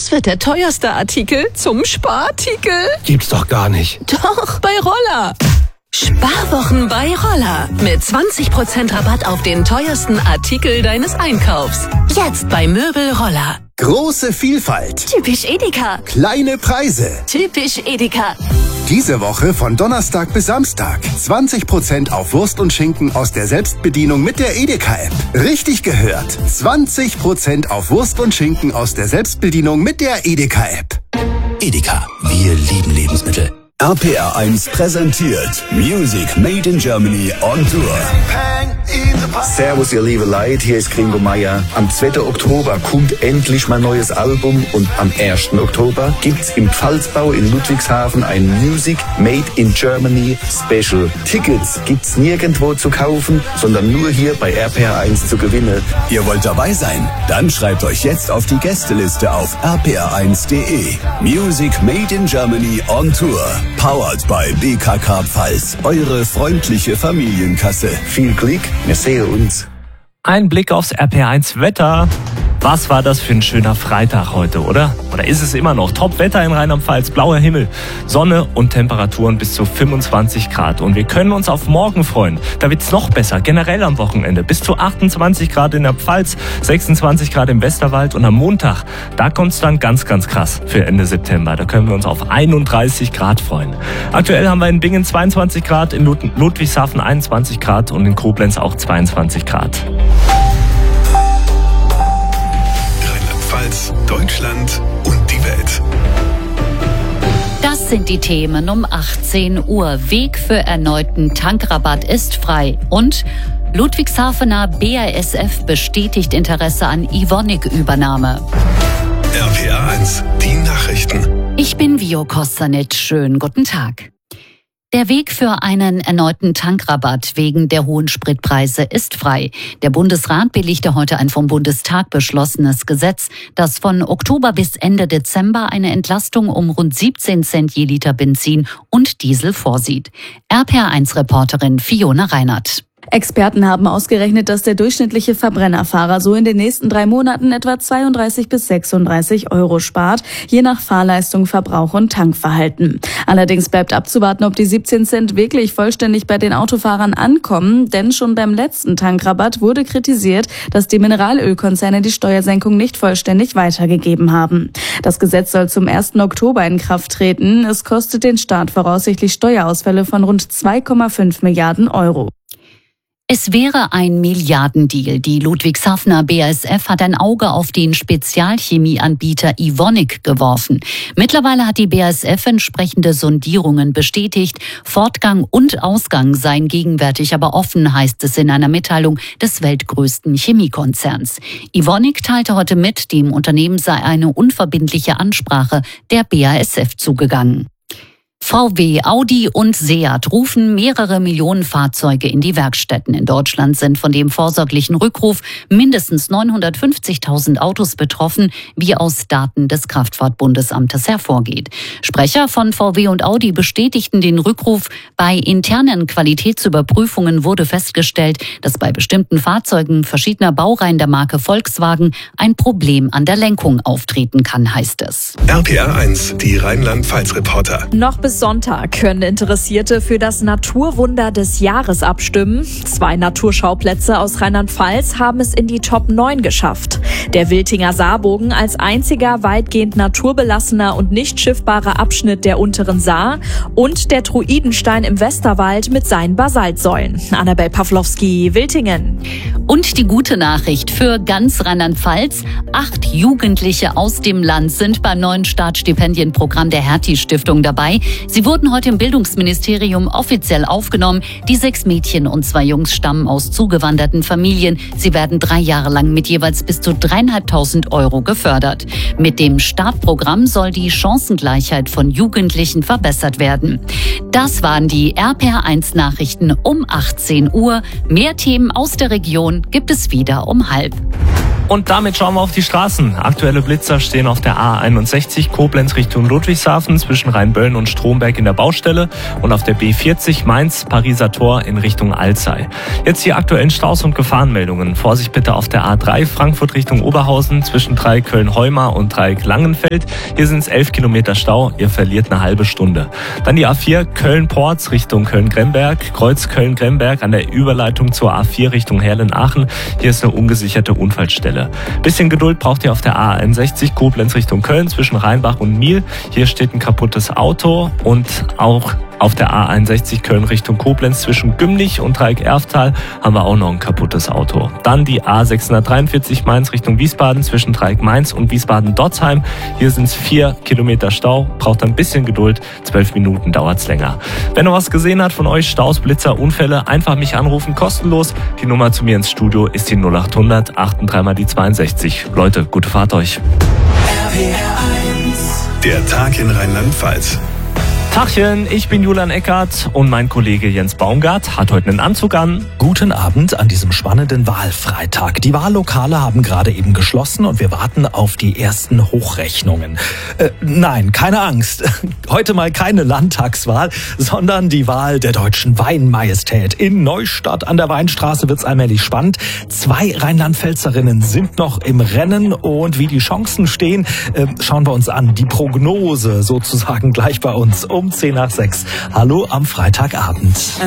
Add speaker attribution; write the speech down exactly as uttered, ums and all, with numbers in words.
Speaker 1: Jetzt wird der teuerste Artikel zum Sparartikel.
Speaker 2: Gibt's doch gar nicht.
Speaker 1: Doch, bei Roller. Sparwochen bei Roller. Mit zwanzig Prozent Rabatt auf den teuersten Artikel deines Einkaufs. Jetzt bei Möbel Roller.
Speaker 3: Große Vielfalt.
Speaker 1: Typisch Edeka.
Speaker 3: Kleine Preise.
Speaker 1: Typisch Edeka.
Speaker 3: Diese Woche von Donnerstag bis Samstag. zwanzig Prozent auf Wurst und Schinken aus der Selbstbedienung mit der Edeka-App. Richtig gehört. zwanzig Prozent auf Wurst und Schinken aus der Selbstbedienung mit der Edeka-App.
Speaker 4: Edeka. Wir lieben Lebensmittel.
Speaker 5: R P R eins präsentiert Music Made in Germany on Tour.
Speaker 6: Servus, ihr liebe Leute, hier ist Gringo Meier. Am zweiten Oktober kommt endlich mein neues Album und am ersten Oktober gibt's im Pfalzbau in Ludwigshafen ein Music Made in Germany Special. Tickets gibt's nirgendwo zu kaufen, sondern nur hier bei R P R eins zu gewinnen.
Speaker 5: Ihr wollt dabei sein? Dann schreibt euch jetzt auf die Gästeliste auf r p r eins punkt d e. Music Made in Germany on Tour. Powered by B K K Pfalz. Eure freundliche Familienkasse.
Speaker 6: Viel Glück, wir sehen uns.
Speaker 2: Ein Blick aufs R P R eins Wetter. Was war das für ein schöner Freitag heute, oder? Oder ist es immer noch? Top-Wetter in Rheinland-Pfalz, blauer Himmel, Sonne und Temperaturen bis zu fünfundzwanzig Grad. Und wir können uns auf morgen freuen. Da wird's noch besser, generell am Wochenende. Bis zu achtundzwanzig Grad in der Pfalz, sechsundzwanzig Grad im Westerwald. Und am Montag, da kommt's dann ganz, ganz krass für Ende September. Da können wir uns auf einunddreißig Grad freuen. Aktuell haben wir in Bingen zweiundzwanzig Grad, in Lud- Ludwigshafen einundzwanzig Grad und in Koblenz auch zweiundzwanzig Grad.
Speaker 7: Deutschland und die Welt.
Speaker 8: Das sind die Themen um achtzehn Uhr. Weg für erneuten Tankrabatt ist frei. Und Ludwigshafener B A S F bestätigt Interesse an Evonik-Übernahme.
Speaker 7: R P R eins, die Nachrichten.
Speaker 8: Ich bin Vio Kostanic. Schönen guten Tag. Der Weg für einen erneuten Tankrabatt wegen der hohen Spritpreise ist frei. Der Bundesrat billigte heute ein vom Bundestag beschlossenes Gesetz, das von Oktober bis Ende Dezember eine Entlastung um rund siebzehn Cent je Liter Benzin und Diesel vorsieht. R P R eins Reporterin Fiona Reinert.
Speaker 9: Experten haben ausgerechnet, dass der durchschnittliche Verbrennerfahrer so in den nächsten drei Monaten etwa zweiunddreißig bis sechsunddreißig Euro spart, je nach Fahrleistung, Verbrauch und Tankverhalten. Allerdings bleibt abzuwarten, ob die siebzehn Cent wirklich vollständig bei den Autofahrern ankommen, denn schon beim letzten Tankrabatt wurde kritisiert, dass die Mineralölkonzerne die Steuersenkung nicht vollständig weitergegeben haben. Das Gesetz soll zum ersten Oktober in Kraft treten. Es kostet den Staat voraussichtlich Steuerausfälle von rund zwei Komma fünf Milliarden Euro.
Speaker 8: Es wäre ein Milliardendeal. Die Ludwigshafener B A S F hat ein Auge auf den Spezialchemieanbieter Evonik geworfen. Mittlerweile hat die B A S F entsprechende Sondierungen bestätigt. Fortgang und Ausgang seien gegenwärtig aber offen, heißt es in einer Mitteilung des weltgrößten Chemiekonzerns. Evonik teilte heute mit, dem Unternehmen sei eine unverbindliche Ansprache der B A S F zugegangen. V W, Audi und Seat rufen mehrere Millionen Fahrzeuge in die Werkstätten. In Deutschland sind von dem vorsorglichen Rückruf mindestens neunhundertfünfzigtausend Autos betroffen, wie aus Daten des Kraftfahrtbundesamtes hervorgeht. Sprecher von V W und Audi bestätigten den Rückruf. Bei internen Qualitätsüberprüfungen wurde festgestellt, dass bei bestimmten Fahrzeugen verschiedener Baureihen der Marke Volkswagen ein Problem an der Lenkung auftreten kann, heißt es.
Speaker 7: R P R eins, die Rheinland-Pfalz-Reporter.
Speaker 10: Noch bis Sonntag können Interessierte für das Naturwunder des Jahres abstimmen. Zwei Naturschauplätze aus Rheinland-Pfalz haben es in die Top neun geschafft. Der Wiltinger Saarbogen als einziger weitgehend naturbelassener und nicht schiffbarer Abschnitt der unteren Saar und der Druidenstein im Westerwald mit seinen Basaltsäulen. Annabel Pawlowski, Wiltingen.
Speaker 8: Und die gute Nachricht für ganz Rheinland-Pfalz. Acht Jugendliche aus dem Land sind beim neuen Startstipendienprogramm der Hertie-Stiftung dabei. Sie wurden heute im Bildungsministerium offiziell aufgenommen. Die sechs Mädchen und zwei Jungs stammen aus zugewanderten Familien. Sie werden drei Jahre lang mit jeweils bis zu dreieinhalbtausend Euro gefördert. Mit dem Startprogramm soll die Chancengleichheit von Jugendlichen verbessert werden. Das waren die R P R eins Nachrichten um achtzehn Uhr. Mehr Themen aus der Region gibt es wieder um halb.
Speaker 2: Und damit schauen wir auf die Straßen. Aktuelle Blitzer stehen auf der A einundsechzig Koblenz Richtung Ludwigshafen zwischen Rheinböllen und Stromberg in der Baustelle und auf der B vierzig Mainz Pariser Tor in Richtung Alzey. Jetzt die aktuellen Staus und Gefahrenmeldungen. Vorsicht bitte auf der A drei Frankfurt Richtung Oberhausen zwischen Dreieck Köln-Heumar und Dreieck Langenfeld. Hier sind es elf Kilometer Stau. Ihr verliert eine halbe Stunde. Dann die A vier Köln-Porz Richtung Köln-Gremberg. Kreuz Köln-Gremberg an der Überleitung zur A vier Richtung Herlen-Aachen. Hier ist eine ungesicherte Unfallstelle. Bisschen Geduld braucht ihr auf der A einundsechzig Koblenz Richtung Köln zwischen Rheinbach und Miel. Hier steht ein kaputtes Auto und auch auf der A einundsechzig Köln Richtung Koblenz zwischen Gümlich und Dreieck Erftal haben wir auch noch ein kaputtes Auto. Dann die A sechshundertdreiundvierzig Mainz Richtung Wiesbaden zwischen Dreieck Mainz und Wiesbaden-Dotzheim. Hier sind es vier Kilometer Stau, braucht ein bisschen Geduld, zwölf Minuten dauert's länger. Wenn ihr was gesehen habt von euch, Staus, Blitzer, Unfälle, einfach mich anrufen, kostenlos. Die Nummer zu mir ins Studio ist die null acht hundert achtunddreißig mal die zweiundsechzig. Leute, gute Fahrt euch.
Speaker 7: R P R eins. Der Tag in Rheinland-Pfalz.
Speaker 2: Tachchen, ich bin Julian Eckert und mein Kollege Jens Baumgart hat heute einen Anzug an.
Speaker 4: Guten Abend an diesem spannenden Wahlfreitag. Die Wahllokale haben gerade eben geschlossen und wir warten auf die ersten Hochrechnungen. Äh, nein, keine Angst. Heute mal keine Landtagswahl, sondern die Wahl der deutschen Weinmajestät. In Neustadt an der Weinstraße wird's allmählich spannend. Zwei Rheinland-Pfälzerinnen sind noch im Rennen und wie die Chancen stehen, äh, schauen wir uns an. Die Prognose sozusagen gleich bei uns um zehn nach sechs. Hallo am Freitagabend.